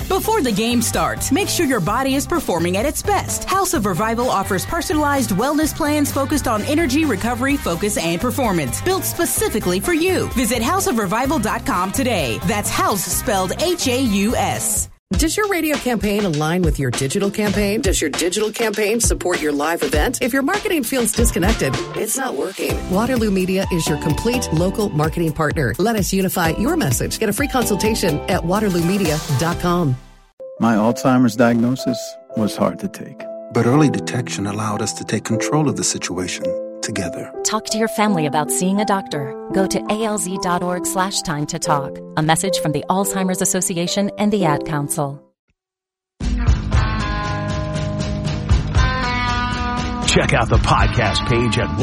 Before the game starts, make sure your body is performing at its best. House of Revival offers personalized wellness plans focused on energy, recovery, focus, and performance, built specifically for you. Visit houseofrevival.com today. That's house spelled H-A-U-S. Does your radio campaign align with your digital campaign? Does your digital campaign support your live event? If your marketing feels disconnected, it's not working. Waterloo Media is your complete local marketing partner. Let us unify your message. Get a free consultation at waterloomedia.com. My Alzheimer's diagnosis was hard to take. But early detection allowed us to take control of the situation together. Talk to your family about seeing a doctor. Go to alz.org/time to talk. A message from the Alzheimer's Association and the Ad Council. Check out the podcast page at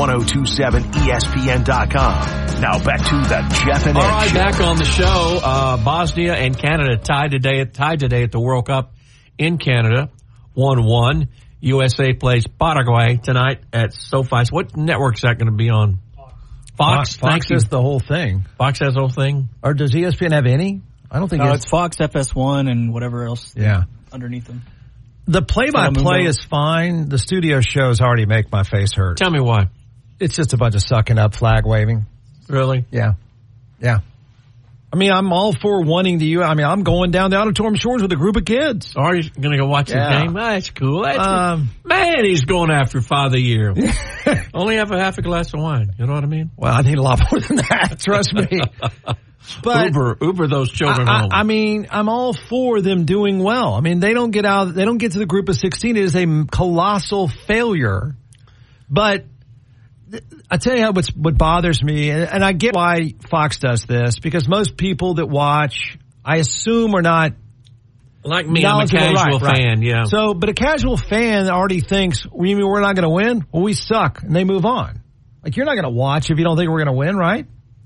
1027ESPN.com. Now back to the Jeff and Ed All right, show. back on the show. Bosnia and Canada tied today at the World Cup in Canada, 1-1. USA plays Paraguay tonight at SoFi. What network is that going to be on? Fox. Fox has the whole thing. Fox has the whole thing. Or does ESPN have any? I don't think it's Fox, FS1, and whatever else. Yeah. Underneath them. The play-by-play is fine. The studio shows already make my face hurt. Tell me why. It's just a bunch of sucking up, flag waving. Really? Yeah. Yeah. I mean, I'm all for wanting to. I mean, I'm going down the Auditorium Shores with a group of kids. Are you going to go watch the game? That's cool. Man, he's going after Father of the Year. Only have a half a glass of wine. You know what I mean? Well, I need a lot more than that. Trust me. But Uber those children home. I mean, I'm all for them doing well. I mean, they don't get to the group of 16. It is a colossal failure. But I tell you what bothers me, and I get why Fox does this, because most people that watch, I assume, are not like me. I'm a casual fan, yeah. So, but a casual fan already thinks, well, you mean we're not going to win? Well, we suck, and they move on. Like, you're not going to watch if you don't think we're going to win, right?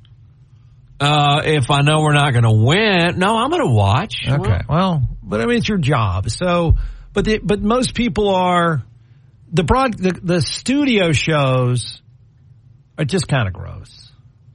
If I know we're not going to win, no, I'm going to watch. Okay, well, but I mean, it's your job. So, but most people are the studio shows are just kind of gross.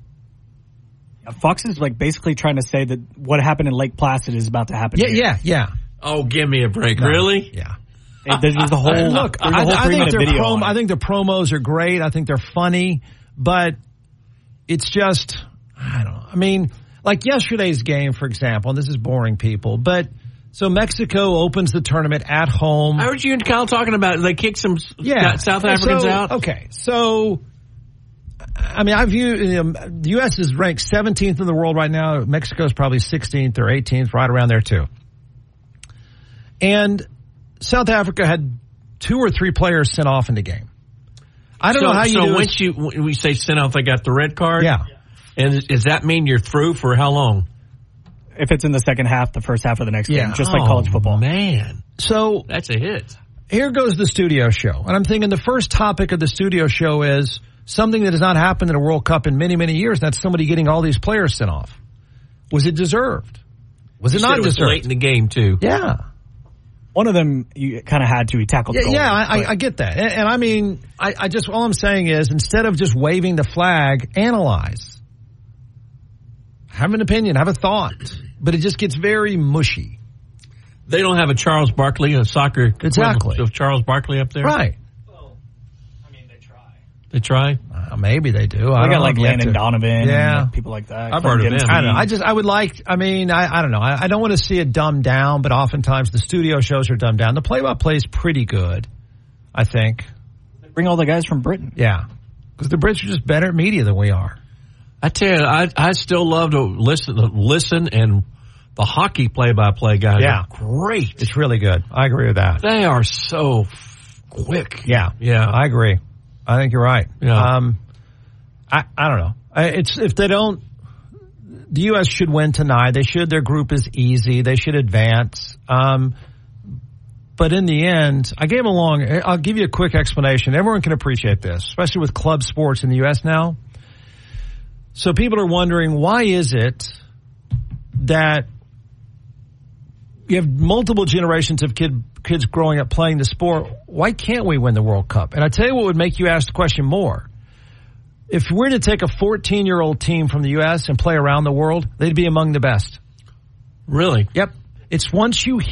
Fox is like basically trying to say that what happened in Lake Placid is about to happen. Yeah. Oh, give me a break. No. Really? Yeah. There's a whole look. I think I think the promos are great. I think they're funny, but it's just, I don't know. I mean, like yesterday's game, for example, and this is boring people, but so Mexico opens the tournament at home. I heard you and Kyle talking about it. They kicked some South Africans out. Okay, so I mean, the U.S. is ranked 17th in the world right now. Mexico's probably 16th or 18th, right around there too. And South Africa had 2 or 3 players sent off in the game. I don't know how you do it. So when we say sent off, they got the red card? Yeah. And does that mean you're through for how long? If it's in the second half, the first half of the next game, just like college football. Man. So that's a hit. Here goes the studio show. And I'm thinking the first topic of the studio show is something that has not happened in a World Cup in many, many years. That's somebody getting all these players sent off. Was it deserved? Was it not deserved? It was late in the game, too. Yeah. One of them, you kind of had to. He tackled the goal. Yeah, I get that. And I mean, I just, all I'm saying is, instead of just waving the flag, analyze. Have an opinion, have a thought. But it just gets very mushy. They don't have a Charles Barkley, a soccer equivalent of Charles Barkley up there? Right. Well, I mean, they try. They try? Maybe they do. I got like Landon Donovan and people like that. I've heard of him. I don't know. I would like, I don't know. I don't want to see it dumbed down, but oftentimes the studio shows are dumbed down. The play-by-play is pretty good, I think. They bring all the guys from Britain. Yeah. Because the Brits are just better at media than we are. I tell you, I still love to listen, and the hockey play-by-play guys are great. It's really good. I agree with that. They are so quick. Yeah. I agree. I think you're right. Yeah. I don't know. If they don't, the U.S. should win tonight. They should. Their group is easy. They should advance. But in the end, I'll give you a quick explanation. Everyone can appreciate this, especially with club sports in the U.S. now. So people are wondering, why is it that you have multiple generations of kids growing up playing the sport? Why can't we win the World Cup? And I tell you what would make you ask the question more. If we're to take a 14-year-old team from the U.S. and play around the world, they'd be among the best. Really? Yep. It's once you